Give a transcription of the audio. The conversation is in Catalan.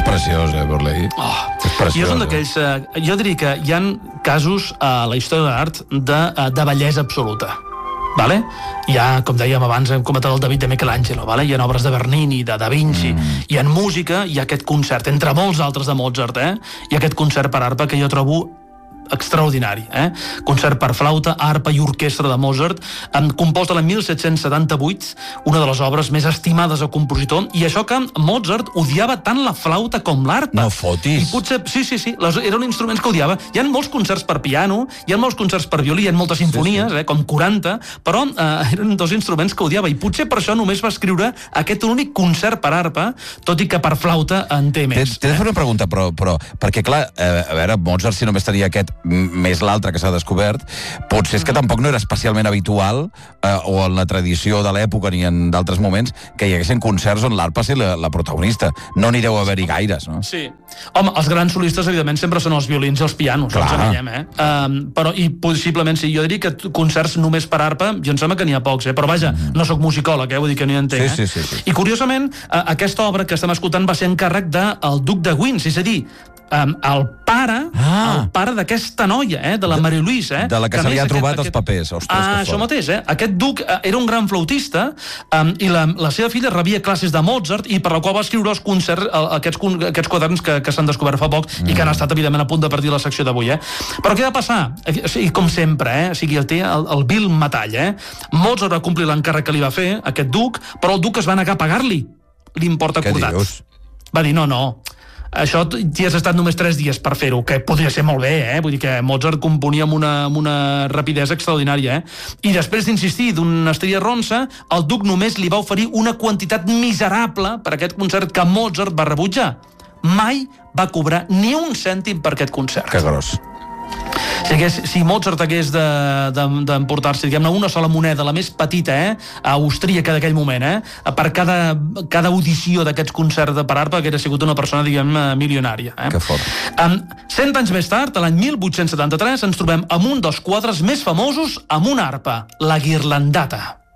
preciós, Borley. És preciós. I és un d'aquells... jo diria que hi ha casos a la història de l'art de bellesa absoluta. Vale? Hi ha, com dèiem abans, hem comentat el David de Michelangelo, vale? Hi ha obres de Bernini, de Da Vinci, i en música hi ha aquest concert, entre molts altres de Mozart, hi ha aquest concert per arpa que jo trobo extraordinari, concert per flauta, arpa i orquestra de Mozart, compost l'any 1778, una de les obres més estimades del compositor, i això que Mozart odiava tant la flauta com l'arpa. No fotis. I potser, sí, eren instruments que odiava. Hi ha molts concerts per piano, hi ha molts concerts per violí, hi ha moltes sinfonies, com 40, però eren dos instruments que odiava, i potser per això només va escriure aquest únic concert per arpa, tot i que per flauta en té més. T'he de fer una pregunta, però perquè, clar, a veure, Mozart, si només tenia aquest més l'altre que s'ha descobert, potser és que tampoc no era especialment habitual o en la tradició de l'època ni en d'altres moments que hi haguessin concerts on l'arpa sigui la protagonista. No n'hi deu haver-hi gaires, no? Sí. Home, els grans solistes, evidentment, sempre són els violins i els pianos. Clar. Ens enganyem, però, i possiblement, sí, jo diria que concerts només per arpa, jo em sembla que n'hi ha pocs, però vaja, no sóc musicòleg, vull dir que no hi entenc. Sí. I curiosament, aquesta obra que estem escoltant va ser encàrrec del duc de Guins, és a dir, el pare d'aquesta noia, de la Marie-Louise. De la que se li ha trobat els papers. Això mateix, Aquest duc era un gran flautista i la seva filla rebia classes de Mozart i per la qual va escriure els concerts, aquests quaderns que s'han descobert fa poc i que han estat, evidentment, a punt de partir la secció d'avui. Però què va passar? I com sempre, el té el vil metall. Mozart va complir l'encàrrec que li va fer, aquest duc, però el duc es va negar a pagar-li l'import acordat. Què dius? Va dir, no, això t'hi has estat només 3 dies per fer-ho, que podria ser molt bé, vull dir que Mozart componia amb una rapidesa extraordinària, I després d'insistir d'una estrella ronça, el duc només li va oferir una quantitat miserable per aquest concert que Mozart va rebutjar. Mai va cobrar ni un cèntim per aquest concert. Que gros. Si Mozart hagués d'emportar-se, diguem-ne, una sola moneda, la més petita, austríaca d'aquell moment, per cada audició d'aquests concerts per arpa, que hauria sigut una persona, diguem, milionària. Que fort. 100 anys més tard, l'any 1873, ens trobem amb un dels quadres més famosos amb una arpa, la Ghirlandata.